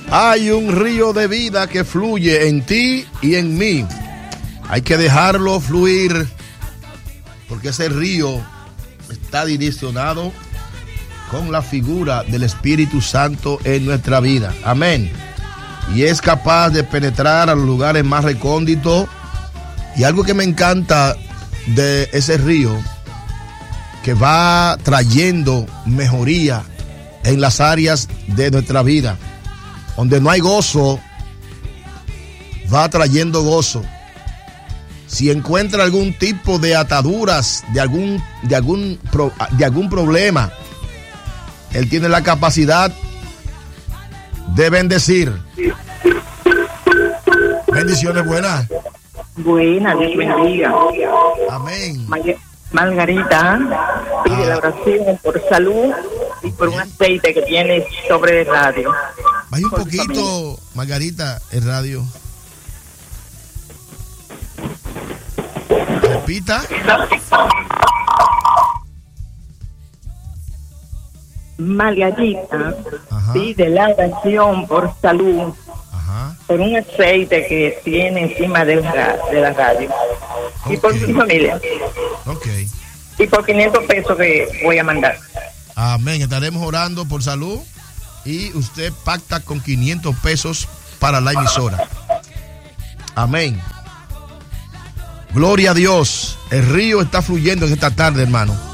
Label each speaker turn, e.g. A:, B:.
A: Hay un río de vida que fluye en ti y en mí. Hay que dejarlo fluir, porque ese río está direccionado con la figura del Espíritu Santo en nuestra vida. Amén. Y es capaz de penetrar a los lugares más recónditos. Y algo que me encanta de ese río, que va trayendo mejoría en las áreas de nuestra vida. Donde no hay gozo, va trayendo gozo. Si encuentra algún tipo de ataduras, de algún problema, Él tiene la capacidad de bendecir. Bendiciones buenas.
B: Buenas, Dios bendiga.
A: Amén.
B: Margarita pide la oración por salud y por un aceite que tiene sobre el radio.
A: Baja un poquito, Margarita, el radio. Repita.
B: Margarita pide la oración por salud. Por un aceite que tiene encima de la radio. Okay. Y por su familia.
A: Okay.
B: Y por 500 pesos que voy a mandar.
A: Amén. Estaremos orando por salud. Y usted pacta con 500 pesos para la emisora. Amén. Gloria a Dios. El río está fluyendo en esta tarde, hermano.